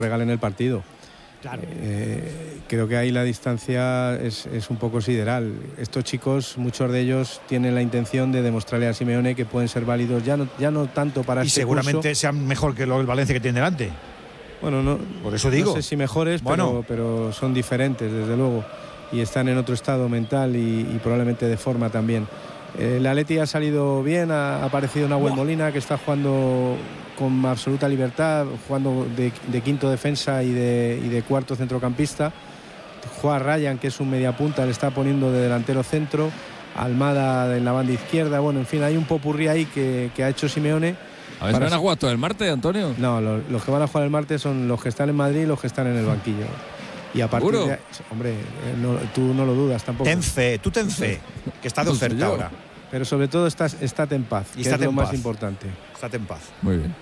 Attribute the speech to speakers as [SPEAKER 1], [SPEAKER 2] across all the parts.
[SPEAKER 1] regalen el partido.
[SPEAKER 2] Claro.
[SPEAKER 1] Creo que ahí la distancia es un poco sideral. Estos chicos, muchos de ellos tienen la intención de demostrarle a Simeone que pueden ser válidos ya no tanto para
[SPEAKER 3] y
[SPEAKER 1] este
[SPEAKER 3] seguramente
[SPEAKER 1] curso.
[SPEAKER 3] sean mejor que el Valencia que tiene delante.
[SPEAKER 1] Bueno, no,
[SPEAKER 3] por eso digo.
[SPEAKER 1] No sé si mejores,
[SPEAKER 3] bueno,
[SPEAKER 1] pero son diferentes, desde luego. Y están en otro estado mental y probablemente de forma también. El Atleti ha salido bien, ha aparecido Nahuel Molina, que está jugando con absoluta libertad, jugando de quinto defensa y de cuarto centrocampista. Juan Ryan, que es un mediapunta, le está poniendo de delantero centro. Almada en la banda izquierda. Bueno, en fin, hay un popurrí ahí que ha hecho Simeone.
[SPEAKER 4] A ver si van a jugar todo el martes, Antonio.
[SPEAKER 1] No, los que van a jugar el martes son los que están en Madrid y los que están en el banquillo. Y a partir de, hombre, tú no lo dudas tampoco.
[SPEAKER 3] Ten fe, tú ten fe, que está de oferta ahora.
[SPEAKER 1] Pero sobre todo estate en paz, que es lo más importante.
[SPEAKER 3] Estate en paz.
[SPEAKER 4] Muy bien.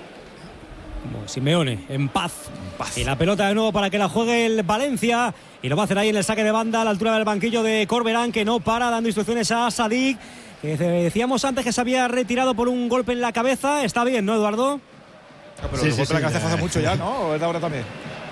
[SPEAKER 2] Simeone, en paz. Y la pelota de nuevo para que la juegue el Valencia. Y lo va a hacer ahí en el saque de banda a la altura del banquillo de Corberán, que no para, dando instrucciones a Sadik, que decíamos antes que se había retirado por un golpe en la cabeza. Está bien, ¿no, Eduardo?
[SPEAKER 3] Pero el golpe en la cabeza hace mucho ya, ¿no? ¿O es de ahora también?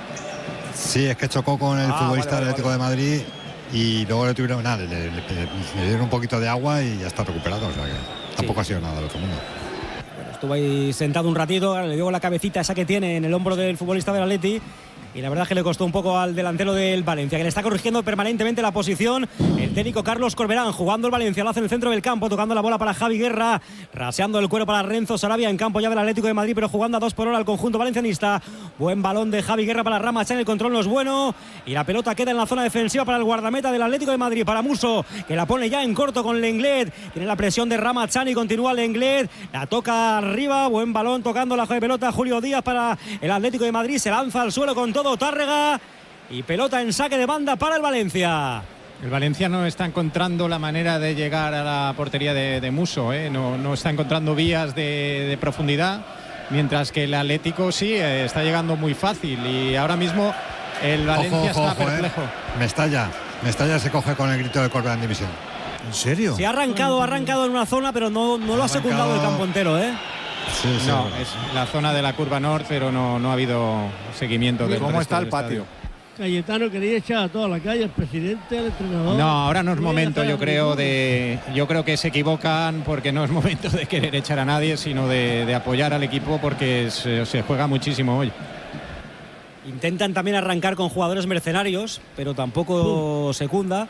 [SPEAKER 5] Sí, es que chocó con el futbolista del Atlético de Madrid y luego le tuvieron nada, le dieron un poquito de agua y ya está recuperado. O sea que tampoco ha sido nada del otro mundo.
[SPEAKER 2] Bueno, estuvo ahí sentado un ratito, le dio la cabecita esa que tiene en el hombro del futbolista del Atleti. Y la verdad es que le costó un poco al delantero del Valencia, que le está corrigiendo permanentemente la posición el técnico Carlos Corberán, jugando el Valencia, lo hace en el centro del campo, tocando la bola para Javi Guerra, raseando el cuero para Renzo Sarabia, en campo ya del Atlético de Madrid, pero jugando a 2 por hora al conjunto valencianista. Buen balón de Javi Guerra para Ramachani, el control no es bueno y la pelota queda en la zona defensiva para el guardameta del Atlético de Madrid, para Musso, que la pone ya en corto con Lenglet. Tiene la presión de Ramachani, continúa Lenglet, la toca arriba, buen balón tocando la pelota Julio Díaz para el Atlético de Madrid, se lanza al suelo con todo Tárrega y pelota en saque de banda para el Valencia.
[SPEAKER 6] El Valencia no está encontrando la manera de llegar a la portería de Musso, no está encontrando vías de profundidad, mientras que el Atlético sí está llegando muy fácil y ahora mismo el Valencia está perplejo.
[SPEAKER 5] Mestalla se coge con el grito de Corberán División.
[SPEAKER 3] ¿En serio?
[SPEAKER 2] Se ha arrancado en una zona, pero no lo ha secundado el campo entero,
[SPEAKER 5] Sí,
[SPEAKER 6] no, es la zona de la curva norte, pero no ha habido seguimiento.
[SPEAKER 7] ¿Cómo está el patio?
[SPEAKER 8] Cayetano quería echar a toda la calle, al presidente, al entrenador.
[SPEAKER 6] No, ahora no es momento, yo creo que se equivocan porque no es momento de querer echar a nadie, sino de apoyar al equipo porque se juega muchísimo hoy.
[SPEAKER 2] Intentan también arrancar con jugadores mercenarios, pero tampoco secunda.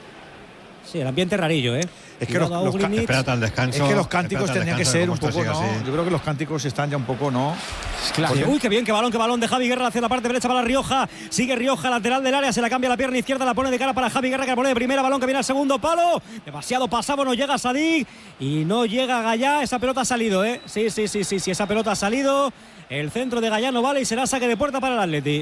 [SPEAKER 2] Sí, el ambiente rarillo,
[SPEAKER 3] Es que
[SPEAKER 5] espérate al descanso.
[SPEAKER 3] Es que los cánticos tendrían que ser un poco, ¿no? Yo creo que los cánticos están ya un poco, ¿no?
[SPEAKER 2] Claro. Uy, qué balón de Javi Guerra hacia la parte derecha para Rioja. Sigue Rioja, lateral del área, se la cambia la pierna izquierda, la pone de cara para Javi Guerra, que la pone de primera, balón que viene al segundo palo. Demasiado pasado, no llega Sadik y no llega Gallá. Esa pelota ha salido, Sí, esa pelota ha salido. El centro de Gallá no vale y será saque de puerta para el Atleti.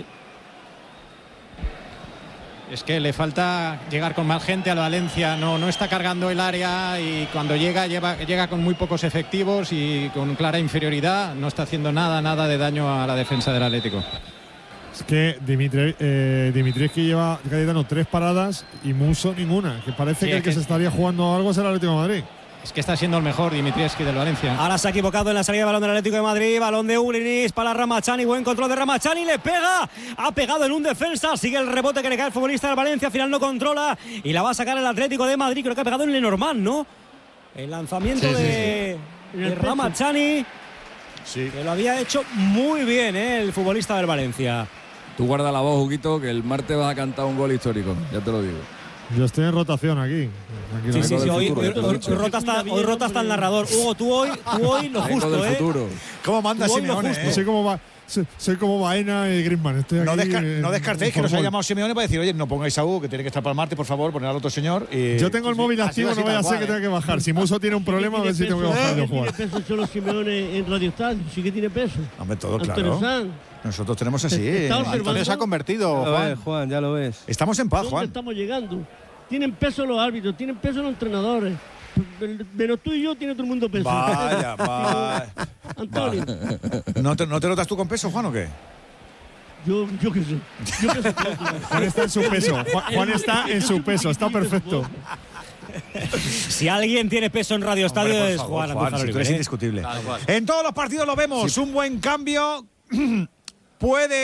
[SPEAKER 6] Es que le falta llegar con más gente al Valencia, no está cargando el área y cuando llega con muy pocos efectivos y con clara inferioridad, no está haciendo nada de daño a la defensa del Atlético.
[SPEAKER 9] Es que Dimitrievski lleva Cayetano 3 paradas y Musso ninguna, que parece que el que se estaría jugando algo es el Atlético de Madrid.
[SPEAKER 6] Es que está siendo el mejor Dimitrievski del Valencia.
[SPEAKER 2] Ahora se ha equivocado en la salida de balón del Atlético de Madrid. Balón de Ulinis para Ramachani. Buen control de Ramachani. Le pega. Ha pegado en un defensa. Sigue el rebote que le cae el futbolista del Valencia. Al final no controla. Y la va a sacar el Atlético de Madrid. Creo que ha pegado en Lenormand, ¿no? El lanzamiento de Ramachani.
[SPEAKER 3] Sí.
[SPEAKER 2] Que lo había hecho muy bien, el futbolista del Valencia.
[SPEAKER 4] Tú guarda la voz, Huguito, que el martes vas a cantar un gol histórico. Ya te lo digo.
[SPEAKER 9] Yo estoy en rotación aquí.
[SPEAKER 2] Sí, hoy rota hasta el narrador. Hugo, tú hoy lo justo,
[SPEAKER 3] ¿Cómo manda Simeone?
[SPEAKER 9] Soy como Baena y Griezmann. Estoy aquí,
[SPEAKER 3] no descartéis que nos haya llamado Simeone para decir, oye, no pongáis a Hugo, que tiene que estar para el martes, por favor, poner al otro señor.
[SPEAKER 9] Yo tengo el móvil activo, no vaya a ser que tenga que bajar. Si Musso tiene un problema, a ver si tengo que bajar yo jugar.
[SPEAKER 8] ¿Tiene peso solo Simeone en Radio Estadio? Sí que tiene peso.
[SPEAKER 3] Hombre, todo claro. Nosotros tenemos así.
[SPEAKER 7] Antonio se ha convertido,
[SPEAKER 1] Juan, ya lo ves.
[SPEAKER 3] Estamos en paz,
[SPEAKER 8] ¿Dónde
[SPEAKER 3] Juan.
[SPEAKER 8] estamos llegando? Tienen peso los árbitros, tienen peso los entrenadores. Menos tú y yo tiene todo el mundo peso.
[SPEAKER 3] Vaya.
[SPEAKER 8] Antonio.
[SPEAKER 3] ¿No te notas tú con peso, Juan, o qué?
[SPEAKER 8] Yo qué sé.
[SPEAKER 9] Juan está en su peso. Juan está en su peso, está perfecto.
[SPEAKER 2] Si alguien tiene peso en Radio Estadio es Juan.
[SPEAKER 3] Si tú eres indiscutible. En todos los partidos lo vemos. Un buen cambio puede